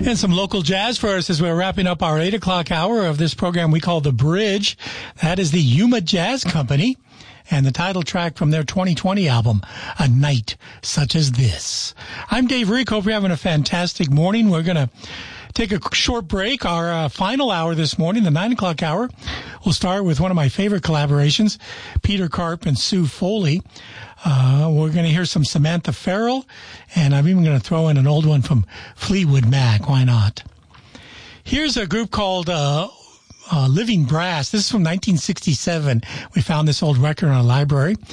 And some local jazz for us as we're wrapping up our 8 o'clock hour of this program we call The Bridge. That is the Yuma Jazz Company and the title track from their 2020 album, A Night Such as This. I'm Dave Rick. Hope you're having a fantastic morning. We're going to take a short break. Our final hour this morning, the 9 o'clock hour, we'll start with one of my favorite collaborations, Peter Karp and Sue Foley. We're going to hear some Samantha Farrell, and I'm even going to throw in an old one from Fleetwood Mac. Why not? Here's a group called Living Brass. This is from 1967. We found this old record in our library.